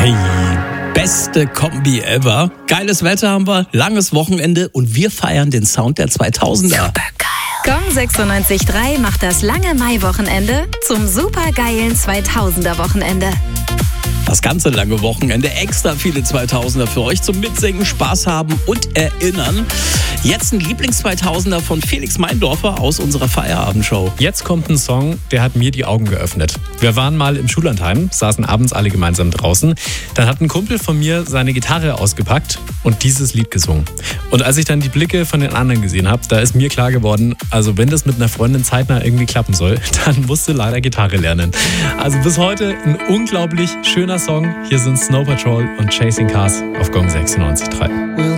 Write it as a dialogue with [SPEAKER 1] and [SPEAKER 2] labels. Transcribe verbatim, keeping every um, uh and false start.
[SPEAKER 1] drei. Beste Kombi ever. Geiles Wetter haben wir, langes Wochenende und wir feiern den Sound der zweitausender.
[SPEAKER 2] Supergeil. Gong sechsundneunzig Komma drei macht das lange Mai-Wochenende zum supergeilen zweitausender-Wochenende.
[SPEAKER 1] Das ganze lange Wochenende, extra viele zweitausender für euch zum Mitsingen, Spaß haben und erinnern. Jetzt ein Lieblings-zweitausender von Felix Meindorfer aus unserer Feierabendshow.
[SPEAKER 3] Jetzt kommt ein Song, der hat mir die Augen geöffnet. Wir waren mal im Schullandheim, saßen abends alle gemeinsam draußen. Dann hat ein Kumpel von mir seine Gitarre ausgepackt und dieses Lied gesungen. Und als ich dann die Blicke von den anderen gesehen habe, da ist mir klar geworden, also wenn das mit einer Freundin zeitnah irgendwie klappen soll, dann musst du leider Gitarre lernen. Also bis heute ein unglaublich schöner Song. Hier sind Snow Patrol und Chasing Cars auf Gong sechsundneunzig Komma drei.